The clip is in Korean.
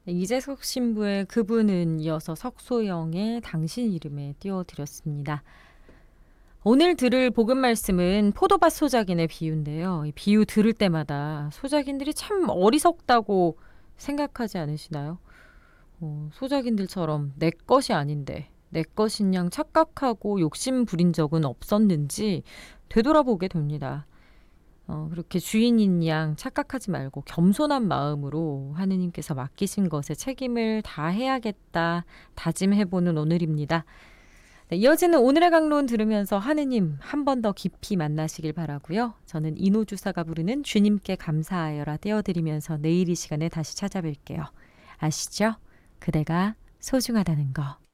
네, 이재석 신부의 그분은 이어서 석소영의 당신 이름에 띄워드렸습니다. 오늘 들을 복음 말씀은 포도밭 소작인의 비유인데요. 이 비유 들을 때마다 소작인들이 참 어리석다고 생각하지 않으시나요? 소작인들처럼 내 것이 아닌데 내 것인 양 착각하고 욕심 부린 적은 없었는지 되돌아보게 됩니다. 그렇게 주인인 양 착각하지 말고 겸손한 마음으로 하느님께서 맡기신 것에 책임을 다해야겠다 다짐해보는 오늘입니다. 네, 이어지는 오늘의 강론 들으면서 하느님 한 번 더 깊이 만나시길 바라고요. 저는 이노주사가 부르는 주님께 감사하여라 띄워드리면서 내일 이 시간에 다시 찾아뵐게요. 아시죠? 그대가 소중하다는 거.